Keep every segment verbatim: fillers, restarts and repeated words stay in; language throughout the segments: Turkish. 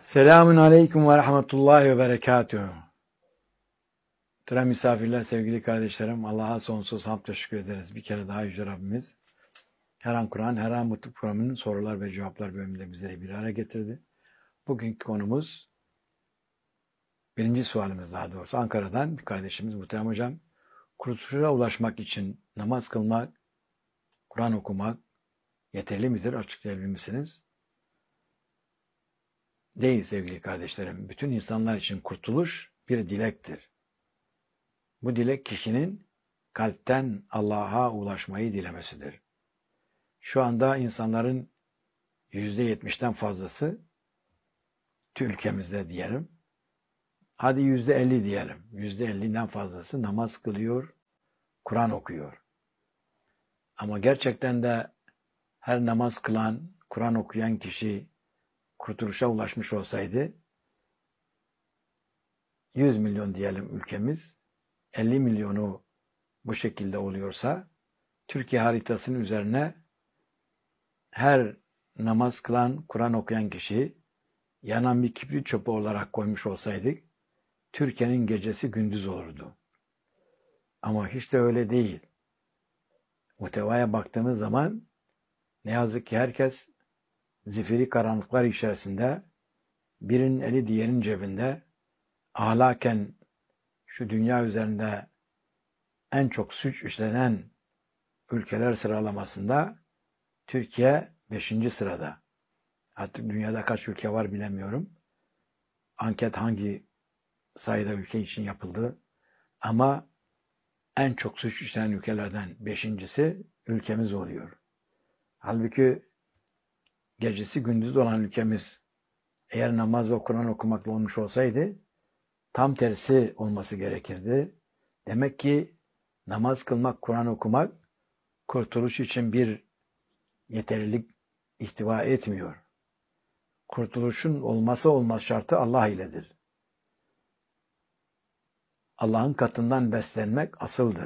Selamun Aleyküm ve Rahmetullahi ve Berekatuhu. Muhterem misafirler, sevgili kardeşlerim, Allah'a sonsuz hamd teşekkür ederiz. Bir kere daha Yüce Rabbimiz her an Kur'an, her an Mutlu Programı'nın sorular ve cevaplar bölümünde bizleri bir araya getirdi. Bugünkü konumuz, birinci sualimiz daha doğrusu Ankara'dan bir kardeşimiz Muhterem Hocam, kurtuluşa ulaşmak için namaz kılmak, Kur'an okumak yeterli midir? Açıklayabilir misiniz? Değil sevgili kardeşlerim. Bütün insanlar için kurtuluş bir dilektir. Bu dilek kişinin kalpten Allah'a ulaşmayı dilemesidir. Şu anda insanların yüzde yetmişten fazlası ülkemizde diyelim. Hadi yüzde elli diyelim. Yüzde ellinden fazlası namaz kılıyor, Kur'an okuyor. Ama gerçekten de her namaz kılan, Kur'an okuyan kişi kurtuluşa ulaşmış olsaydı, yüz milyon diyelim ülkemiz, elli milyonu bu şekilde oluyorsa, Türkiye haritasının üzerine her namaz kılan, Kur'an okuyan kişi yanan bir kibrit çöpü olarak koymuş olsaydık, Türkiye'nin gecesi gündüz olurdu. Ama hiç de öyle değil. Muhtevaya baktığımız zaman ne yazık ki herkes zifiri karanlıklar içerisinde, birinin eli diğerinin cebinde, ahlaken şu dünya üzerinde en çok suç işlenen ülkeler sıralamasında Türkiye beşinci sırada. Artık dünyada kaç ülke var bilemiyorum. Anket hangi sayıda ülke için yapıldı. Ama en çok suç işlenen ülkelerden beşincisi ülkemiz oluyor. Halbuki gecesi gündüz olan ülkemiz eğer namaz ve Kur'an okumakla olmuş olsaydı tam tersi olması gerekirdi. Demek ki namaz kılmak, Kur'an okumak kurtuluş için bir yeterlilik ihtiva etmiyor. Kurtuluşun olması olmaz şartı Allah iledir. Allah'ın katından beslenmek asıldır.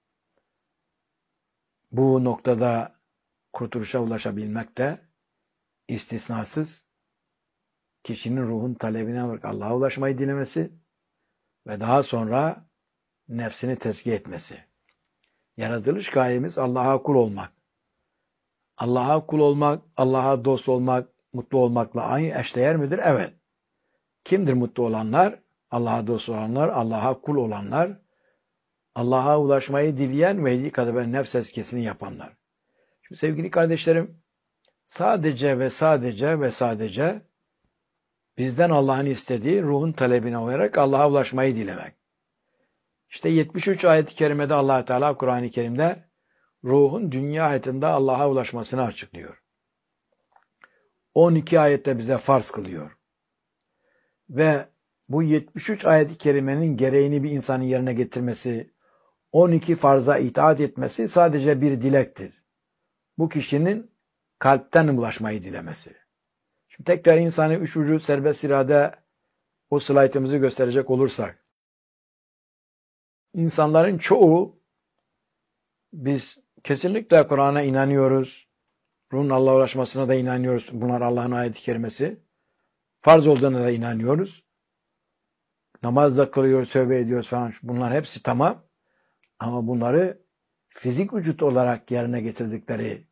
Bu noktada kurtuluşa ulaşabilmek de istisnasız kişinin ruhun talebine bırak Allah'a ulaşmayı dilemesi ve daha sonra nefsini tezkiye etmesi. Yaratılış gayemiz Allah'a kul olmak. Allah'a kul olmak, Allah'a dost olmak, mutlu olmakla aynı eşdeğer midir? Evet. Kimdir mutlu olanlar? Allah'a dost olanlar, Allah'a kul olanlar, Allah'a ulaşmayı dileyen ve kadar nefs tezkiyesini yapanlar. Şimdi sevgili kardeşlerim, sadece ve sadece ve sadece bizden Allah'ın istediği ruhun talebine uyarak Allah'a ulaşmayı dilemek. İşte yetmiş üç ayet-i kerimede Allah Teala Kur'an-ı Kerim'de ruhun dünya hayatında Allah'a ulaşmasını açıklıyor. on iki ayette bize farz kılıyor. Ve bu yetmiş üç ayet-i kerimenin gereğini bir insanın yerine getirmesi, on iki farza itaat etmesi sadece bir dilektir. Bu kişinin kalpten ulaşmayı dilemesi. Şimdi tekrar insanı üç ucu serbest irade o slaytımızı gösterecek olursak, insanların çoğu biz kesinlikle Kur'an'a inanıyoruz, ruhun Allah'a ulaşmasına da inanıyoruz. Bunlar Allah'ın ayet-i kerimesi. Farz olduğuna da inanıyoruz. Namaz da kılıyoruz, tövbe ediyoruz falan. Bunlar hepsi tamam. Ama bunları fizik vücut olarak yerine getirdikleri,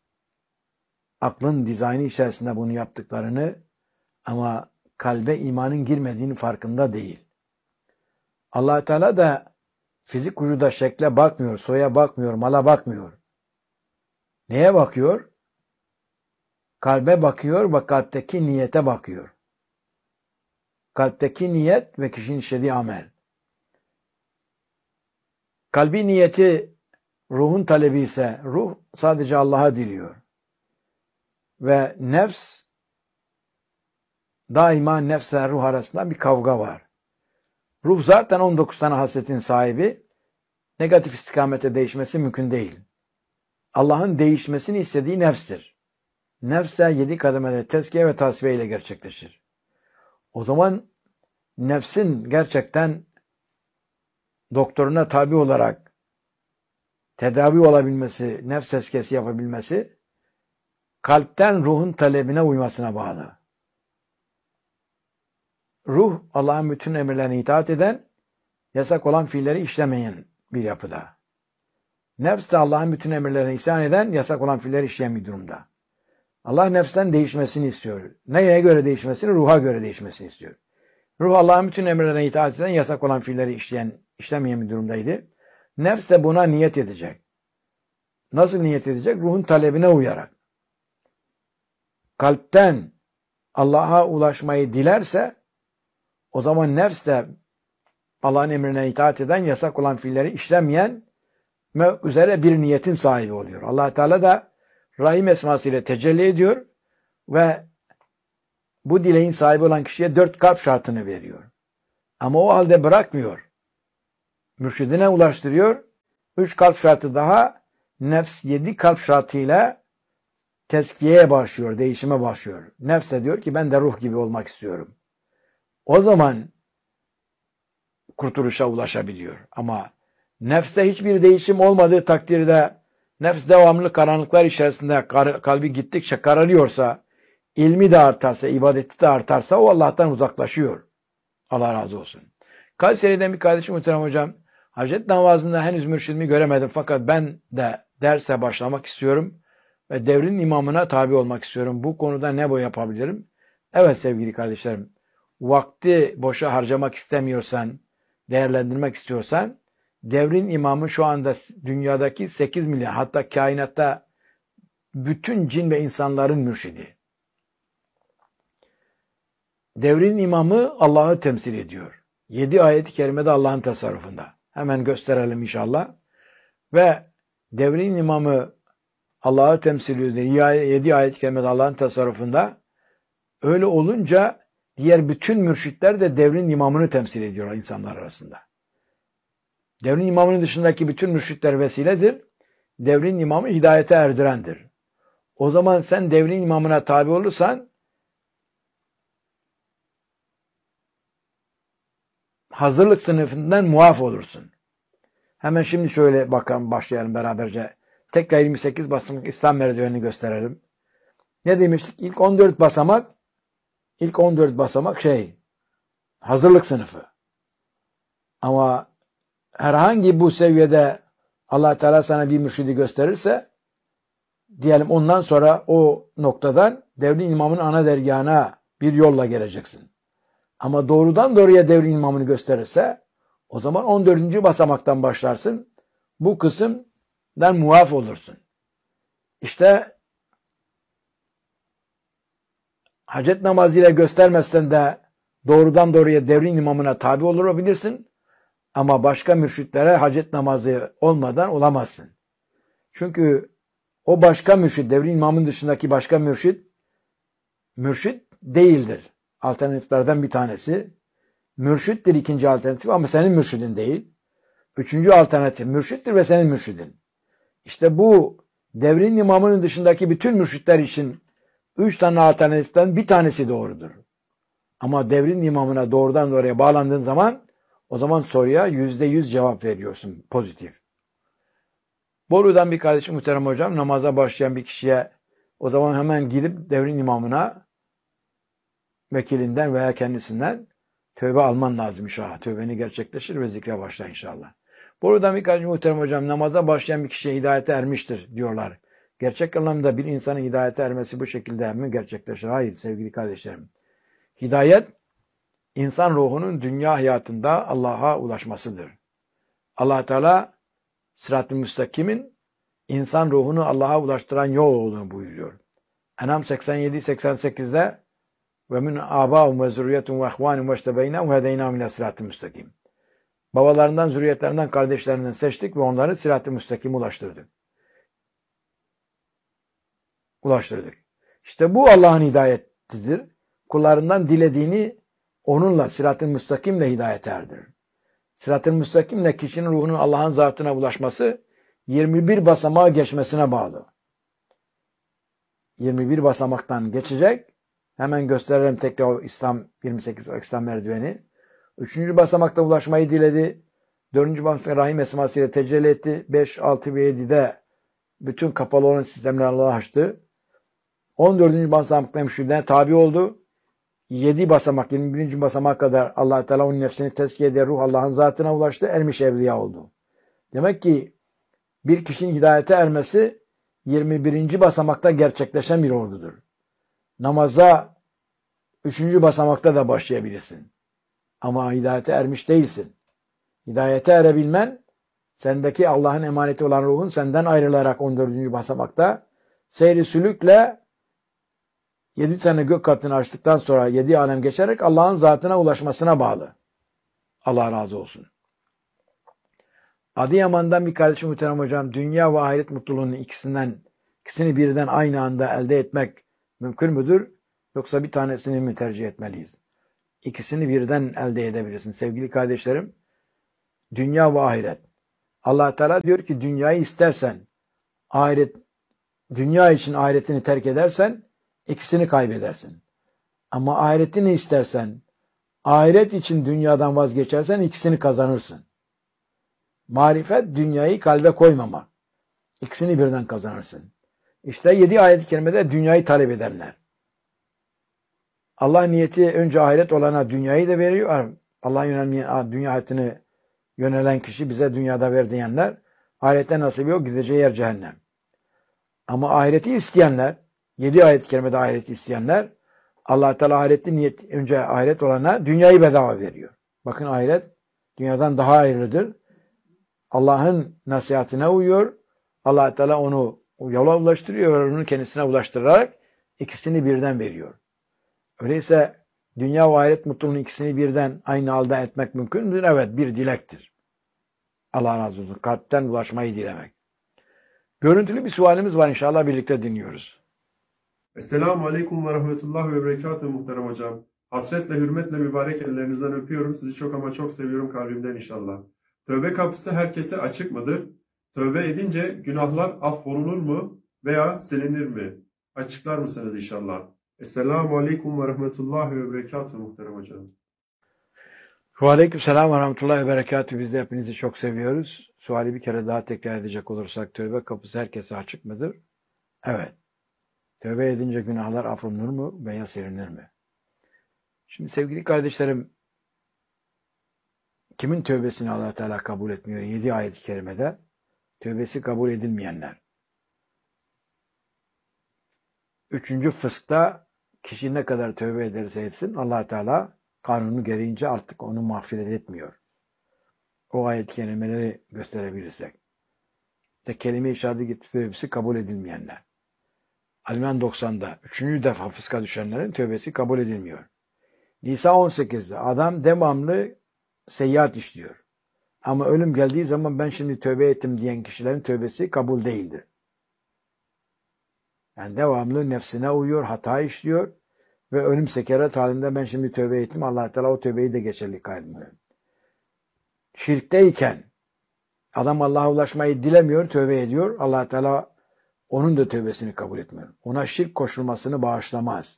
aklın dizaynı içerisinde bunu yaptıklarını ama kalbe imanın girmediğinin farkında değil. Allah Teala da fizik vücuda, şekle bakmıyor, soya bakmıyor, mala bakmıyor. Neye bakıyor? Kalbe bakıyor ve kalpteki niyete bakıyor. Kalpteki niyet ve kişinin işlediği amel. Kalbi niyeti ruhun talebi ise ruh sadece Allah'a diliyor. Ve nefs, daima nefsle ruh arasında bir kavga var. Ruh zaten on dokuz tane hasletin sahibi. Negatif istikamete değişmesi mümkün değil. Allah'ın değişmesini istediği nefstir. Nefs de yedi kademede tezkiye ve tasfiye ile gerçekleşir. O zaman nefsin gerçekten doktoruna tabi olarak tedavi olabilmesi, nefs tezkiyesi yapabilmesi kalpten ruhun talebine uymasına bağlı. ruh Allah'ın bütün emirlerine itaat eden, yasak olan fiilleri işlemeyen bir yapıda. Nefs de Allah'ın bütün emirlerine isyan eden, yasak olan fiilleri işleyen bir durumda. Allah nefsten değişmesini istiyor. Neye göre değişmesini? Ruha göre değişmesini istiyor. Ruh Allah'ın bütün emirlerine itaat eden, yasak olan fiilleri işleyen, işlemeyen bir durumdaydı. Nefs de buna niyet edecek. Nasıl niyet edecek? Ruhun talebine uyarak. Kalpten Allah'a ulaşmayı dilerse, o zaman nefs de Allah'ın emrine itaat eden, yasak olan fiilleri işlemeyen üzere bir niyetin sahibi oluyor. Allah Teala da Rahim esmasıyla tecelli ediyor ve bu dileğin sahibi olan kişiye dört kalp şartını veriyor. Ama o halde bırakmıyor. Mürşidine ulaştırıyor. Üç kalp şartı daha, nefs yedi kalp şartıyla tezkiyeye başlıyor, değişime başlıyor. Nefs de diyor ki ben de ruh gibi olmak istiyorum. O zaman kurtuluşa ulaşabiliyor. Ama nefste hiçbir değişim olmadığı takdirde, nefs devamlı karanlıklar içerisinde kalbi gittikçe kararıyorsa, ilmi de artarsa, ibadeti de artarsa o Allah'tan uzaklaşıyor. Allah razı olsun. Kayseri'den bir kardeşim muhterem hocam, hacet namazında henüz mürşidimi göremedim fakat ben de derse başlamak istiyorum ve devrin imamına tabi olmak istiyorum. Bu konuda ne bu yapabilirim? Evet sevgili kardeşlerim, vakti boşa harcamak istemiyorsan, değerlendirmek istiyorsan, devrin imamı şu anda dünyadaki sekiz milyar, hatta kainatta bütün cin ve insanların mürşidi. Devrin imamı Allah'ı temsil ediyor. Yedi ayet-i kerimede Allah'ın tasarrufunda. Hemen gösterelim inşallah. Ve devrin imamı Allah'ı temsil ediyor. Yedi ayet-i kerimede Allah'ın tasarrufunda. Öyle olunca diğer bütün mürşitler de devrin imamını temsil ediyor insanlar arasında. Devrin imamının dışındaki bütün mürşitler vesiledir. Devrin imamı hidayete erdirendir. O zaman sen devrin imamına tabi olursan hazırlık sınıfından muaf olursun. Hemen şimdi şöyle bakalım, başlayalım beraberce. Tekrar yirmi sekiz basamak İslam merdivenini gösterelim. Ne demiştik? İlk on dört basamak ilk on dört basamak şey hazırlık sınıfı. Ama herhangi bu seviyede Allah Teala sana bir mürşidi gösterirse, diyelim ondan sonra o noktadan devrin imamının ana dergahına bir yolla geleceksin. Ama doğrudan doğruya devrin imamını gösterirse, o zaman on dördüncü basamaktan başlarsın. Bu kısımdan muaf olursun. İşte hacet namazıyla göstermezsen de doğrudan doğruya devrin imamına tabi olabilirsin. Ama başka mürşitlere hacet namazı olmadan olamazsın. Çünkü o başka mürşit, devrin imamın dışındaki başka mürşit, mürşit değildir. Alternatiflerden bir tanesi. Mürşittir ikinci alternatif ama senin mürşidin değil. Üçüncü alternatif mürşittir ve senin mürşidin. İşte bu devrin imamının dışındaki bütün mürşitler için üç tane alternatiften bir tanesi doğrudur. Ama devrin imamına doğrudan doğruya bağlandığın zaman, o zaman soruya yüzde yüz cevap veriyorsun, pozitif. Bolu'dan bir kardeşim muhterem hocam, namaza başlayan bir kişiye o zaman hemen gidip devrin imamına, vekilinden veya kendisinden tövbe alman lazım inşallah. Tövbeni gerçekleştir ve zikre başla inşallah. Bolu'dan bir kardeşim muhterem hocam, namaza başlayan bir kişiye hidayete ermiştir diyorlar. Gerçek anlamda bir insanın hidayete ermesi bu şekilde mi gerçekleşir? Hayır sevgili kardeşlerim. Hidayet, İnsan ruhunun dünya hayatında Allah'a ulaşmasıdır. Allah Teala sırat-ı müstakimin insan ruhunu Allah'a ulaştıran yol olduğunu buyuruyor. En'am seksen yedi seksen sekizde ve min âbâhum ve zürriyetun ve ihvânum ve iştebeynâhum ve hedeynâhum ile sırat-ı müstakim. Babalarından, zürriyetlerinden, kardeşlerinden seçtik ve onları sırat-ı müstakime ulaştırdık. Ulaştırdık. İşte bu Allah'ın hidayetidir. Kullarından dilediğini onunla, sırat-ı müstakimle hidayete erdirir. Sırat-ı müstakimle kişinin ruhunun Allah'ın zatına ulaşması yirmi bir basamağa geçmesine bağlı. yirmi bir basamaktan geçecek. Hemen gösterelim tekrar o İslam yirmi sekiz o İslam merdiveni. Üçüncü basamakta ulaşmayı diledi. Dördüncü basamakta Rahim esmasıyla tecelli etti. Beş, altı ve yedide bütün kapalı olan sistemleri Allah'a açtı. On dördüncü basamakta müşriklerine tabi oldu. yedi basamak, yirmi birinci basamak kadar Allah Teala onun nefsini tezkiye eder, ruh Allah'ın zatına ulaştı, ermiş evliya oldu. Demek ki bir kişinin hidayete ermesi yirmi birinci basamakta gerçekleşen bir olgudur. Namaza üçüncü basamakta da başlayabilirsin. Ama hidayete ermiş değilsin. Hidayete erebilmen, sendeki Allah'ın emaneti olan ruhun senden ayrılarak on dördüncü basamakta seyri sülükle yedi tane gök katını açtıktan sonra yedi alem geçerek Allah'ın zatına ulaşmasına bağlı. Allah razı olsun. Adıyaman'dan bir kardeşim muhterem hocam, dünya ve ahiret mutluluğunun ikisinden, ikisini birden aynı anda elde etmek mümkün müdür? Yoksa bir tanesini mi tercih etmeliyiz? İkisini birden elde edebilirsin sevgili kardeşlerim. Dünya ve ahiret. Allah Teala diyor ki dünyayı istersen, ahiret, dünya için ahiretini terk edersen ikisini kaybedersin. Ama ahiretini istersen, ahiret için dünyadan vazgeçersen ikisini kazanırsın. Marifet dünyayı kalbe koymama. İkisini birden kazanırsın. İşte yedi ayet-i kerimede dünyayı talep edenler. Allah niyeti önce ahiret olana dünyayı da veriyor. Allah yönelmeyen, dünya hayatını yönelen kişi bize dünyada ver diyenler, ahirette nasip yok, gideceği yer cehennem. Ama ahireti isteyenler, yedi ayet-i kerimede ahireti isteyenler, Allah Teala ahireti niyet önce ahiret olana dünyayı bedava veriyor. Bakın ahiret dünyadan daha hayırlıdır. Allah'ın nasihatine uyuyor. Allah Teala onu yola ulaştırıyor ve onu kendisine ulaştırarak ikisini birden veriyor. Öyleyse dünya ve ahiret mutluluğunun ikisini birden aynı halde etmek mümkün müdür? Evet, bir dilektir. Allah razı olsun. Kalpten ulaşmayı dilemek. Görüntülü bir sualimiz var, inşallah birlikte dinliyoruz. Esselamu Aleyküm ve Rahmetullah ve Berekatuhu muhterem hocam. Hasretle, hürmetle mübarek ellerinizden öpüyorum. Sizi çok ama çok seviyorum kalbimden inşallah. Tövbe kapısı herkese açık mıdır? Tövbe edince günahlar affolunur mu veya silinir mi? Açıklar mısınız inşallah? Esselamu Aleyküm ve Rahmetullah ve Berekatuhu muhterem hocam. Ve aleykümselam ve rahmetullahi ve berekatuhu. Biz de hepinizi çok seviyoruz. Suali bir kere daha tekrar edecek olursak, tövbe kapısı herkese açık mıdır? Evet. Tövbe edince günahlar affolunur mu veya silinir mi? Şimdi sevgili kardeşlerim, kimin tövbesini Allah Teala kabul etmiyor? Yedi ayet-i kerimede tövbesi kabul edilmeyenler. Üçüncü fıskta kişi ne kadar tövbe ederse etsin Allah Teala kanunu gereğince artık onu mağfiret etmiyor. O ayet-i kerimeleri gösterebilirsek. İşte kelime-i şehadet tövbesi kabul edilmeyenler. Al-İmran doksan'da üçüncü defa fıska düşenlerin tövbesi kabul edilmiyor. Nisa on sekiz'de adam devamlı seyyiat işliyor. Ama ölüm geldiği zaman ben şimdi tövbe ettim diyen kişilerin tövbesi kabul değildir. Yani devamlı nefsine uyuyor, hata işliyor ve ölüm sekerat halinde ben şimdi tövbe ettim, Allah Teala o tövbeyi de geçerli kaydediyor. Şirkteyken adam Allah'a ulaşmayı dilemiyor, tövbe ediyor. Allah Teala onun da tövbesini kabul etmiyor. Ona şirk koşulmasını bağışlamaz.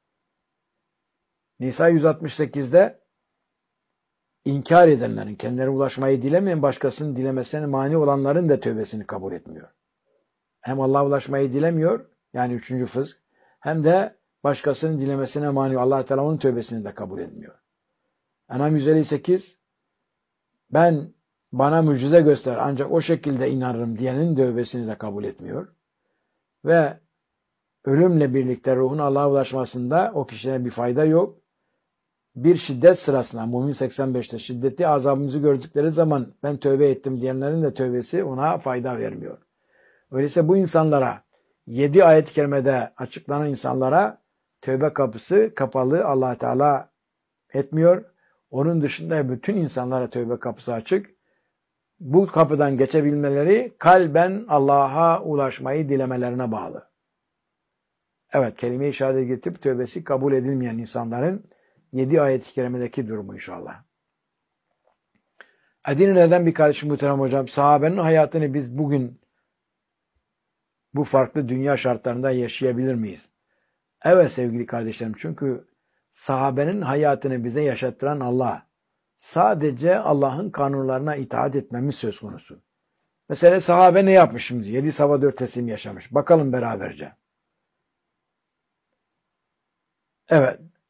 Nisa yüz altmış sekiz'de inkar edenlerin, kendilerine ulaşmayı dilemeyen, başkasının dilemesine mani olanların da tövbesini kabul etmiyor. Hem Allah'a ulaşmayı dilemiyor, yani üçüncü fısk, hem de başkasının dilemesine mani, Allah Teala onun tövbesini de kabul etmiyor. En'am yüz elli sekiz, ben bana mucize göster ancak o şekilde inanırım diyenin tövbesini de kabul etmiyor. Ve ölümle birlikte ruhun Allah'a ulaşmasında o kişiye bir fayda yok. Bir şiddet sırasında, Mümin seksen beş'te şiddetli azabımızı gördükleri zaman ben tövbe ettim diyenlerin de tövbesi ona fayda vermiyor. Öyleyse bu insanlara, yedi ayet-i kerimede açıklanan insanlara tövbe kapısı kapalı, Allah Teala etmiyor. Onun dışında bütün insanlara tövbe kapısı açık. Bu kapıdan geçebilmeleri kalben Allah'a ulaşmayı dilemelerine bağlı. Evet, kelime-i şehadet getirip tövbesi kabul edilmeyen insanların yedi ayet-i kerimedeki durumu inşallah. Edirne'den bir kardeşim muhterem hocam, sahabenin hayatını biz bugün bu farklı dünya şartlarında yaşayabilir miyiz? Evet sevgili kardeşlerim, çünkü sahabenin hayatını bize yaşattıran Allah. Sadece Allah'ın kanunlarına itaat etmemiz söz konusu. Mesela sahabe ne yapmış şimdi? Yedi sabah dört teslim yaşamış. Bakalım beraberce. Evet.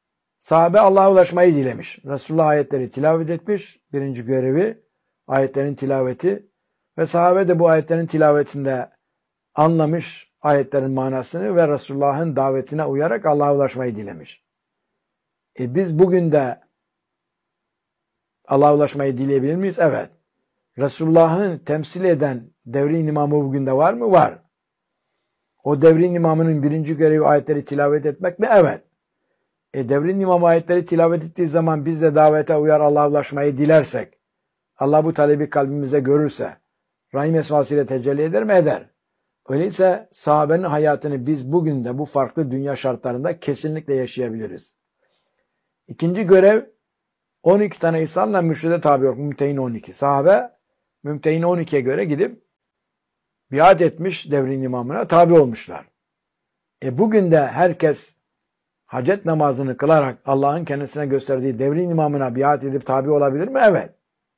Sahabe Allah'a ulaşmayı dilemiş. Resulullah ayetleri tilavet etmiş. Birinci görevi ayetlerin tilaveti. Ve sahabe de bu ayetlerin tilavetinde anlamış ayetlerin manasını ve Resulullah'ın davetine uyarak Allah'a ulaşmayı dilemiş. E biz bugün de Allah'a ulaşmayı dileyebilir miyiz? Evet. Resulullah'ın temsil eden devrin imamı bugün de var mı? Var. O devrin imamının birinci görevi ayetleri tilavet etmek mi? Evet. E devrin imamı ayetleri tilavet ettiği zaman biz de davete uyar Allah'a ulaşmayı dilersek, Allah bu talebi kalbimize görürse, Rahim esmasıyla tecelli eder mi? Eder. Öyleyse sahabenin hayatını biz bugün de bu farklı dünya şartlarında kesinlikle yaşayabiliriz. İkinci görev on iki tane insanla mürşide tabi olmak. Mümtehin on iki. Sahabe Mümtehin on ikiye göre gidip biat etmiş devrin imamına tabi olmuşlar. E bugün de herkes hacet namazını kılarak Allah'ın kendisine gösterdiği devrin imamına biat edip tabi olabilir mi? Evet.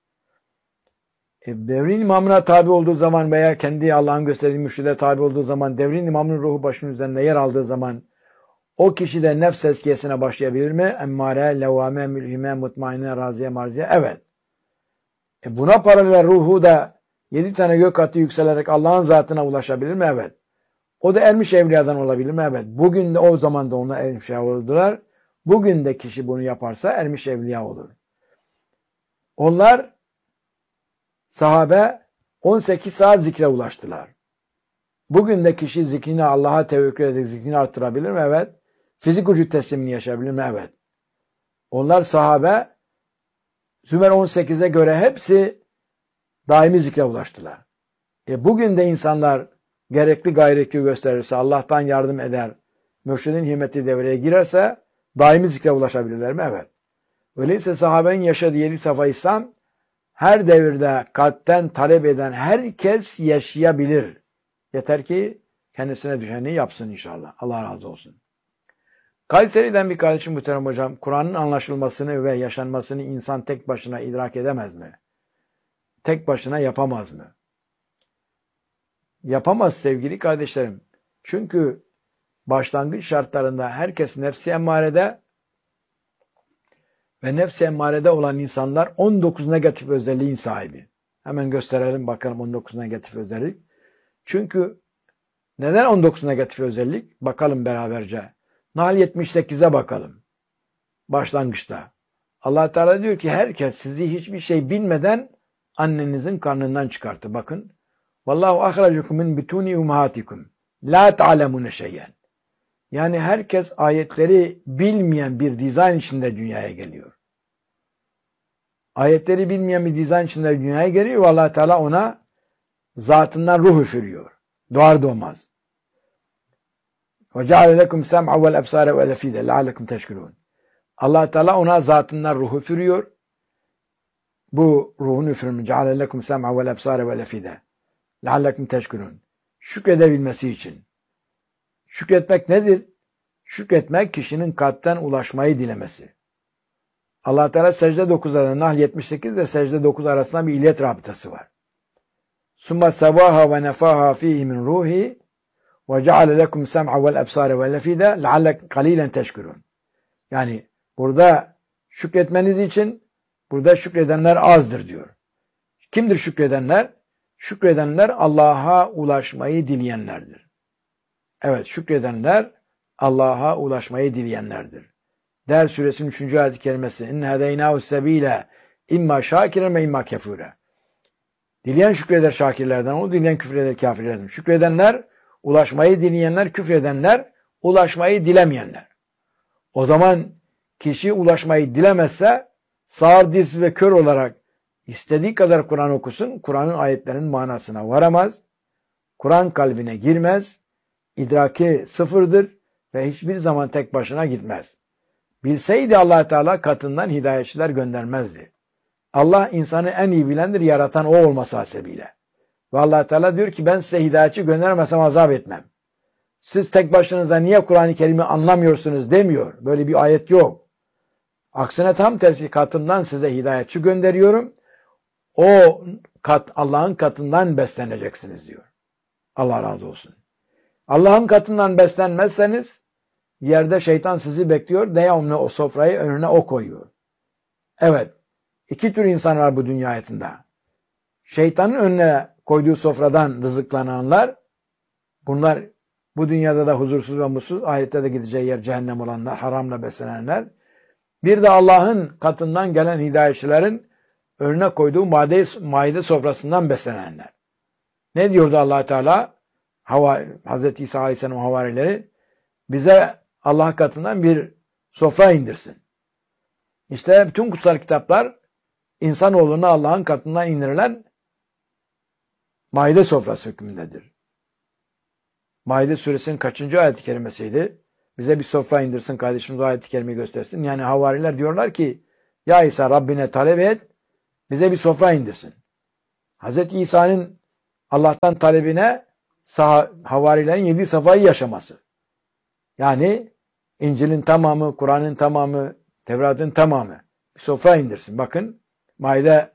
E, devrin imamına tabi olduğu zaman veya kendi Allah'ın gösterdiği mürşide tabi olduğu zaman, devrin imamının ruhu başının üzerinde yer aldığı zaman o kişi de nefs tezkiyesine başlayabilir mi? Emmare, levvame, mülhime, mutmainne, raziye, marziye. Evet. E, buna paralel ruhu da yedi tane gök katı yükselerek Allah'ın zatına ulaşabilir mi? Evet. O da ermiş evliyadan olabilir mi? Evet. Bugün de o zaman da onlar ermiş evliya oldular. Bugün de kişi bunu yaparsa ermiş evliya olur. Onlar sahabe on sekiz saat zikre ulaştılar. Bugün de kişi zikrini Allah'a tevekkül ederek zikrini arttırabilir mi? Evet. Fizik vücut teslimini yaşayabilir mi? Evet. Onlar sahabe Zümer on sekize göre hepsi daimi zikre ulaştılar. E bugün de insanlar gerekli gayretli gösterirse, Allah'tan yardım eder, mürşidin himmeti devreye girerse daimi zikre ulaşabilirler mi? Evet. Öyleyse sahabenin yaşadığı yedi safa İslam her devirde kalpten talep eden herkes yaşayabilir. Yeter ki kendisine düşeni yapsın inşallah. Allah razı olsun. Kayseri'den bir kardeşim muhterem hocam, Kur'an'ın anlaşılmasını ve yaşanmasını insan tek başına idrak edemez mi? Tek başına yapamaz mı? Yapamaz sevgili kardeşlerim. Çünkü başlangıç şartlarında herkes nefsi emmarede ve nefsi emmarede olan insanlar on dokuz negatif özelliğin sahibi. Hemen gösterelim bakalım on dokuz negatif özellik. Çünkü neden on dokuz negatif özellik? Bakalım beraberce. Nahl yetmiş sekize bakalım. Başlangıçta. Allah Teala diyor ki herkes sizi hiçbir şey bilmeden annenizin karnından çıkarttı. Bakın. Vallahu ahracukum min bituni ummahatikum. La ta'lemune şeyen. Yani herkes ayetleri bilmeyen bir dizayn içinde dünyaya geliyor. Ayetleri bilmeyen bir dizayn içinde dünyaya geliyor ve Allah Teala ona zatından ruh üfürüyor. Doğar doğmaz. وَجَعَلَ لَكُمْ سَمْعَ وَالْاَبْصَارَ وَالْاَفِيدَ لَعَلَّكُمْ تَشْكُرُونَ. Allah Teala ona zatından ruh üfürüyor. Bu ruhun üfürümü جَعَلَ لَكُمْ سَمْعَ وَالْاَبْصَارَ وَالْاَفِيدَ لَعَلَّكُمْ تَشْكُرُونَ. Şükredebilmesi için. Şükretmek nedir? Şükretmek kişinin kalpten ulaşmayı dilemesi. Allah Teala secde dokuzda da Nahl yetmiş sekiz ile secde dokuz arasında bir illet rabıtası var. Summa sabaha ve nefaha fihi min ruhi ve ceale lekum sem'a vel ebsare vel efide leallek kalilen teşkurun. Yani burada şükretmeniz için burada şükredenler azdır diyor. Kimdir şükredenler? Şükredenler Allah'a ulaşmayı dileyenlerdir. Evet, şükredenler Allah'a ulaşmayı dileyenlerdir. Der suresinin üçüncü ayet-i kerimesi. İnne hedeynahu sebile imma şakiren ve imma kefure. Dileyen şükreder şakirlerden olur, dileyen küfreder kafirlerden. Şükredenler, ulaşmayı dileyenler, küfredenler, ulaşmayı dilemeyenler. O zaman kişi ulaşmayı dilemezse sağır, diz ve kör olarak istediği kadar Kur'an okusun, Kur'an'ın ayetlerinin manasına varamaz. Kur'an kalbine girmez, idraki sıfırdır ve hiçbir zaman tek başına gitmez. Bilseydi Allah Teala katından hidayetçiler göndermezdi. Allah insanı en iyi bilendir, yaratan o olması hasebiyle. Ve Allah Teala diyor ki ben size hidayetçi göndermesem azap etmem. Siz tek başınıza niye Kur'an-ı Kerim'i anlamıyorsunuz demiyor. Böyle bir ayet yok. Aksine tam tersi katından size hidayetçi gönderiyorum. O kat Allah'ın katından besleneceksiniz diyor. Allah razı olsun. Allah'ın katından beslenmezseniz Yerde şeytan sizi bekliyor. Devamlı o sofrayı önüne o koyuyor. Evet. İki tür insan var bu dünya hayatında. Şeytanın önüne koyduğu sofradan rızıklananlar, bunlar bu dünyada da huzursuz ve mutsuz, ahirette de gideceği yer cehennem olanlar, haramla beslenenler. Bir de Allah'ın katından gelen hidayetçilerin önüne koyduğu maide, maide sofrasından beslenenler. Ne diyordu Allah Teala? Hava, Hazreti İsa Aleyhisselam havarileri, bize Allah katından bir sofra indirsin. İşte bütün kutsal kitaplar insanoğluna Allah'ın katından indirilen maide sofrası hükmündedir. Maide suresinin kaçıncı ayet-i kerimesiydi? Bize bir sofra indirsin kardeşimiz, o ayet-i kerimeyi göstersin. Yani havariler diyorlar ki, ya İsa Rabbine talep et, bize bir sofra indirsin. Hazreti İsa'nın Allah'tan talebine havarilerin yedi safhayı yaşaması. Yani İncil'in tamamı, Kur'an'ın tamamı, Tevrat'ın tamamı bir sofra indirsin. Bakın Maide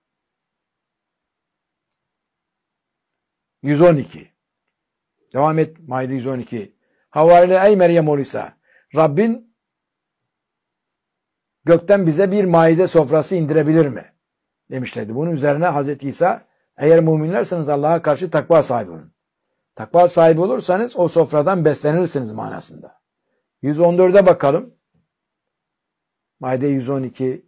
yüz on iki. Devam et Maide yüz on iki. Havariler ey Meryem oğlu İsa, Rabbin gökten bize bir maide sofrası indirebilir mi? Demişlerdi. Bunun üzerine Hazreti İsa, eğer müminlerseniz Allah'a karşı takva sahibi olun. Takva sahibi olursanız o sofradan beslenirsiniz manasında. yüz on dörde bakalım. Maide yüz on iki.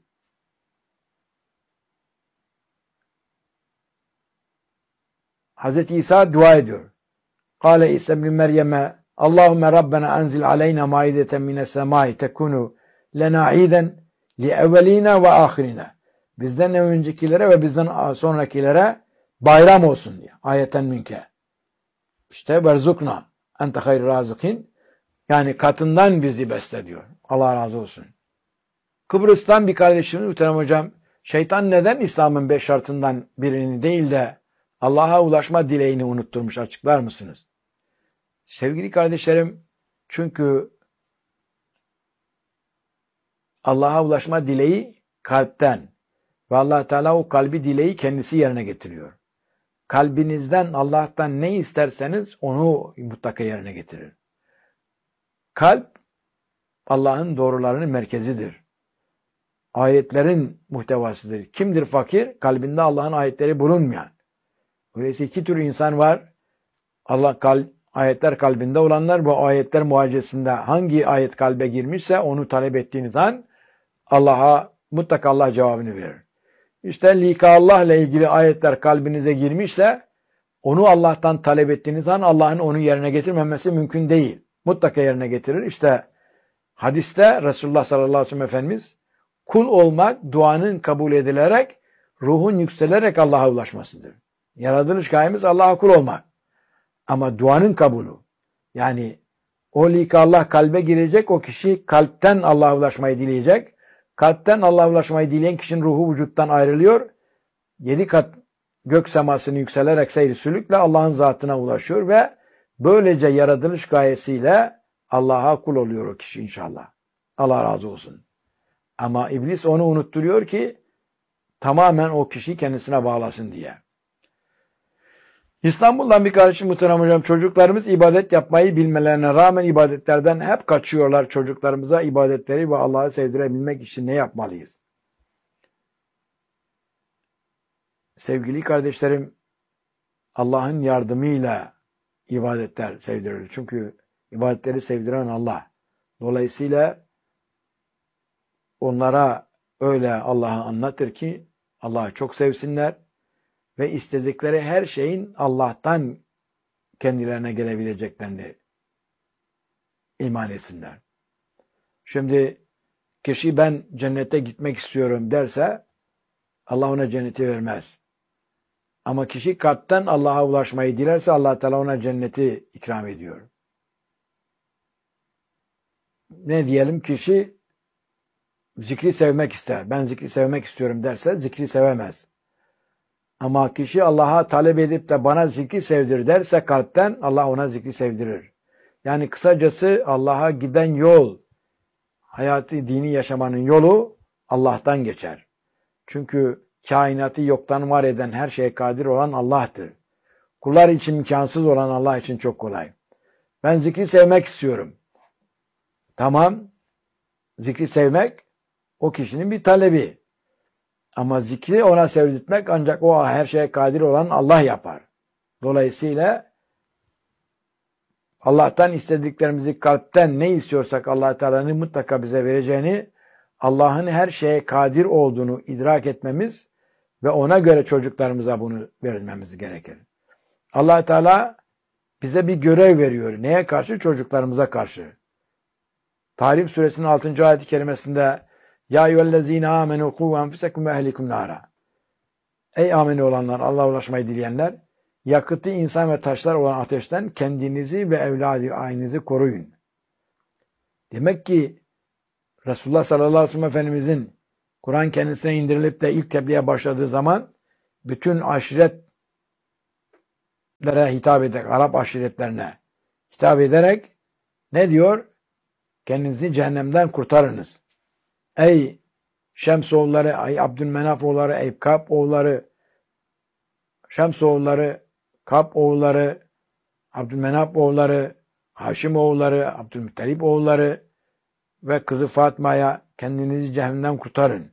Hazreti İsa dua ediyor. Kale İsa ibn Meryem'e Allahümme Rabbena enzil aleyna maideten mines semai tekunu lena iden li evvelina ve ahirina. Bizden öncekilere ve bizden sonrakilere bayram olsun diye. Ayeten minke. İşte verzukna ente hayr razıkin. Yani katından bizi besle diyor. Allah razı olsun. Kıbrıs'tan bir kardeşimiz muhterem hocam, şeytan neden İslam'ın beş şartından birini değil de Allah'a ulaşma dileğini unutturmuş, açıklar mısınız? Sevgili kardeşlerim, çünkü Allah'a ulaşma dileği kalpten ve Allah Teala o kalbi dileği kendisi yerine getiriyor. Kalbinizden Allah'tan ne isterseniz onu mutlaka yerine getirir. Kalp Allah'ın doğrularının merkezidir. Ayetlerin muhtevasıdır. Kimdir fakir? Kalbinde Allah'ın ayetleri bulunmayan. Öyleyse iki tür insan var. Allah kalp, ayetler kalbinde olanlar, bu ayetler muhacesinde hangi ayet kalbe girmişse onu talep ettiğiniz an Allah'a mutlaka Allah cevabını verir. İşte lika Allah ile ilgili ayetler kalbinize girmişse onu Allah'tan talep ettiğiniz an Allah'ın onu yerine getirmemesi mümkün değil. Mutlaka yerine getirir. İşte hadiste Resulullah sallallahu aleyhi ve sellem Efendimiz kul olmak duanın kabul edilerek ruhun yükselerek Allah'a ulaşmasıdır. Yaratılış gayemiz Allah'a kul olmak. Ama duanın kabulü. Yani o lika Allah kalbe girecek, o kişi kalpten Allah'a ulaşmayı dileyecek. Kalpten Allah'a ulaşmayı dileyen kişinin ruhu vücuttan ayrılıyor. Yedi kat gök semasını yükselerek seyri sülükle Allah'ın zatına ulaşıyor ve böylece yaratılış gayesiyle Allah'a kul oluyor o kişi inşallah. Allah razı olsun. Ama iblis onu unutturuyor ki tamamen o kişiyi kendisine bağlasın diye. İstanbul'dan bir kardeşim muhterem hocam, çocuklarımız ibadet yapmayı bilmelerine rağmen ibadetlerden hep kaçıyorlar. Çocuklarımıza ibadetleri ve Allah'ı sevdirebilmek için ne yapmalıyız? Sevgili kardeşlerim, Allah'ın yardımıyla ibadetler sevdirilir. Çünkü ibadetleri sevdiren Allah. Dolayısıyla onlara öyle Allah'ı anlatır ki Allah'ı çok sevsinler ve istedikleri her şeyin Allah'tan kendilerine gelebileceklerini iman etsinler. Şimdi kişi ben cennete gitmek istiyorum derse Allah ona cenneti vermez. Ama kişi kalpten Allah'a ulaşmayı dilerse Allah Teala ona cenneti ikram ediyor. Ne diyelim, kişi zikri sevmek ister. Ben zikri sevmek istiyorum derse zikri sevemez. Ama kişi Allah'a talep edip de bana zikri sevdir derse kalpten Allah ona zikri sevdirir. Yani kısacası Allah'a giden yol, hayatı dini yaşamanın yolu Allah'tan geçer. Çünkü kainatı yoktan var eden, her şeye kadir olan Allah'tır. Kullar için imkansız olan Allah için çok kolay. Ben zikri sevmek istiyorum. Tamam, zikri sevmek o kişinin bir talebi. Ama zikri ona sevdirtmek ancak o her şeye kadir olan Allah yapar. Dolayısıyla Allah'tan istediklerimizi kalpten ne istiyorsak Allah Teala'nın mutlaka bize vereceğini, Allah'ın her şeye kadir olduğunu idrak etmemiz ve ona göre çocuklarımıza bunu vermemiz gerekir. Allah Teala bize bir görev veriyor. Neye karşı? Çocuklarımıza karşı. Tahrim suresinin altıncı ayet-i kerimesinde Ya eyyühellezine amenu ku enfusekum ve ehlikum nara. Ey ameni olanlar, Allah'a ulaşmayı dileyenler, yakıtı insan ve taşlar olan ateşten kendinizi ve evladı ailenizi koruyun. Demek ki Resulullah sallallahu aleyhi ve sellem Efendimizin Kur'an kendisine indirilip de ilk tebliğe başladığı zaman bütün aşiretlere hitap ederek, Arap aşiretlerine hitap ederek ne diyor? Kendinizi cehennemden kurtarınız. Ey Şems oğulları, ey Abdülmenaf oğulları, ey Kab oğulları, Şems oğulları, Kab oğulları, Abdülmenaf oğulları, Haşim oğulları, Abdülmuttalip oğulları ve kızı Fatma'ya kendinizi cehennemden kurtarın.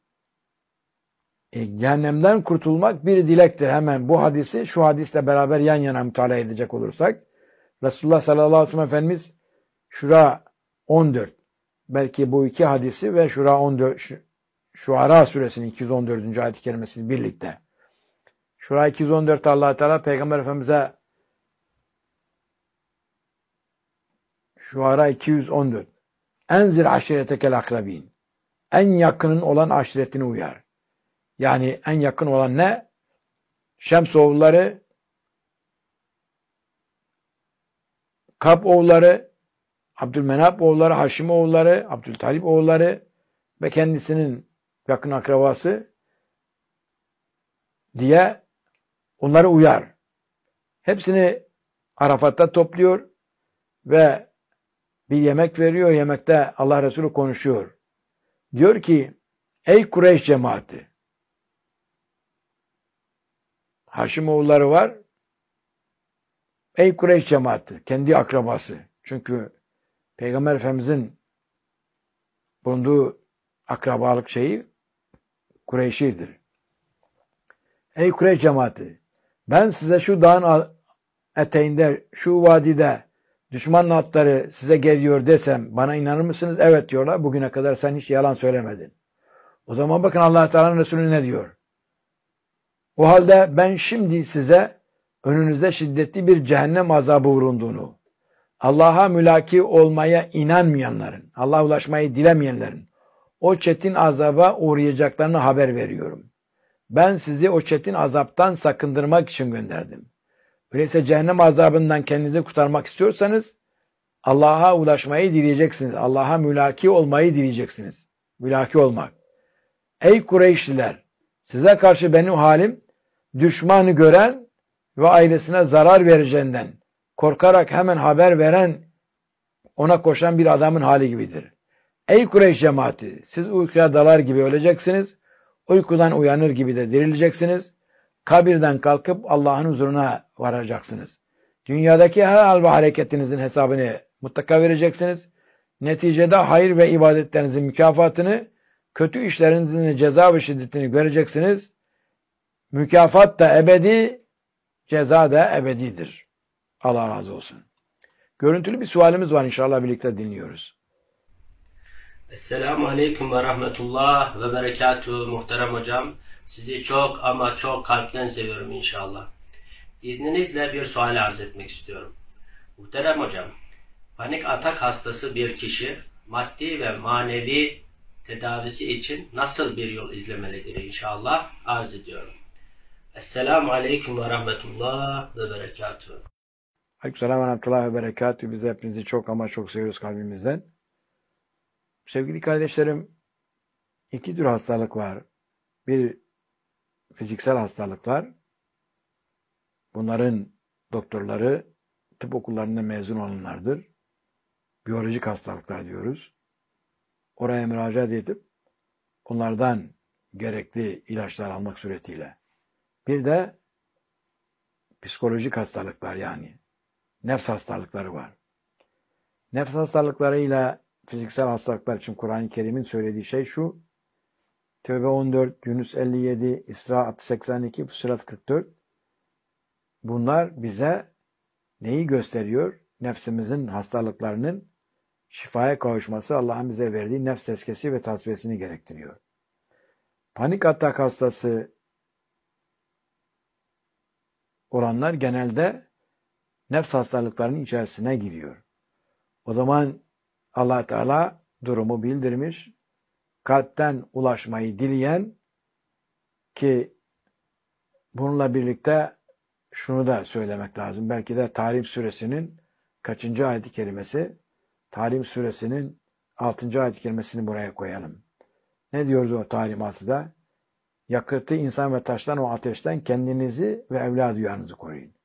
E, cehennemden kurtulmak bir dilektir. Hemen bu hadisi şu hadisle beraber yan yana mütalaa edecek olursak Resulullah sallallahu aleyhi ve sellem Efendimiz Şura on dört, belki bu iki hadisi ve Şura on dört, Şuara suresinin iki yüz on dördüncü ayet-i kerimesini birlikte. Şura iki yüz on dört Allah Teala Peygamber Efendimiz'e Şuara iki yüz on dört Enzir aşiretekel akrabin. En yakının olan aşiretini uyar. Yani en yakın olan ne? Şems oğulları, Kab oğulları, Abdülmenap oğulları, Haşim oğulları, Abdültalip oğulları ve kendisinin yakın akrabası diye onları uyar. Hepsini Arafat'ta topluyor ve bir yemek veriyor. Yemekte Allah Resulü konuşuyor. Diyor ki, ey Kureyş cemaati, Haşim oğulları var. Ey Kureyş cemaati, kendi akrabası. Çünkü Peygamber Efendimizin bulunduğu akrabalık şeyi Kureyş'idir. Ey Kureyş cemaati, ben size şu dağın eteğinde, şu vadide düşman atları size geliyor desem bana inanır mısınız? Evet diyorlar. Bugüne kadar sen hiç yalan söylemedin. O zaman bakın Allah Teala'nın Resulü ne diyor? O halde ben şimdi size önünüzde şiddetli bir cehennem azabı vurulduğunu, Allah'a mülaki olmaya inanmayanların, Allah'a ulaşmayı dilemeyenlerin o çetin azaba uğrayacaklarını haber veriyorum. Ben sizi o çetin azaptan sakındırmak için gönderdim. Öyleyse cehennem azabından kendinizi kurtarmak istiyorsanız Allah'a ulaşmayı dileyeceksiniz. Allah'a mülaki olmayı dileyeceksiniz. Mülaki olmak. Ey Kureyşliler! Size karşı benim halim düşmanı gören ve ailesine zarar vereceğinden korkarak hemen haber veren, ona koşan bir adamın hali gibidir. Ey Kureyş cemaati! Siz uykuya dalar gibi öleceksiniz. Uykudan uyanır gibi de dirileceksiniz. Kabirden kalkıp Allah'ın huzuruna varacaksınız. Dünyadaki her hal ve hareketinizin hesabını mutlaka vereceksiniz. Neticede hayır ve ibadetlerinizin mükafatını, kötü işlerinizin ceza ve şiddetini göreceksiniz. Mükafat da ebedi, ceza da ebedidir. Allah razı olsun. Görüntülü bir sualimiz var, inşallah birlikte dinliyoruz. Esselamu Aleyküm ve Rahmetullah ve Berekatuhu muhterem hocam. Sizi çok ama çok kalpten seviyorum inşallah. İzninizle bir sual arz etmek istiyorum. Muhterem hocam, panik atak hastası bir kişi maddi ve manevi tedavisi için nasıl bir yol izlemelidir inşallah arz ediyorum. Esselamu Aleyküm ve Rahmetullah ve Berekatuhu. Aleykümselam ve Rahmetullah ve Berekatuhu. Biz hepinizi çok ama çok seviyoruz kalbimizden. Sevgili kardeşlerim, iki tür hastalık var. Bir fiziksel hastalıklar. Bunların doktorları tıp okullarında mezun olanlardır. Biyolojik hastalıklar diyoruz. Oraya müracaat edip onlardan gerekli ilaçlar almak suretiyle. Bir de psikolojik hastalıklar, yani nefs hastalıkları var. Nefs hastalıklarıyla fiziksel hastalıklar için Kur'an-ı Kerim'in söylediği şey şu. Tevbe on dört, Yunus elli yedi, İsra seksen iki, Fussilet kırk dört. Bunlar bize neyi gösteriyor? Nefsimizin hastalıklarının şifaya kavuşması Allah'ın bize verdiği nefs tezkiyesi ve tasfiyesini gerektiriyor. Panik atak hastası olanlar genelde nefs hastalıklarının içerisine giriyor. O zaman Allah Teala durumu bildirmiş. Kalpten ulaşmayı dileyen, ki bununla birlikte şunu da söylemek lazım. Belki de Tahrim suresinin kaçıncı ayet-i kerimesi? Tahrim suresinin altıncı ayet-i kerimesini buraya koyalım. Ne diyoruz o Tahrim altıda? Yakıtı insan ve taştan, o ateşten kendinizi ve evlad yuvanızı koruyun.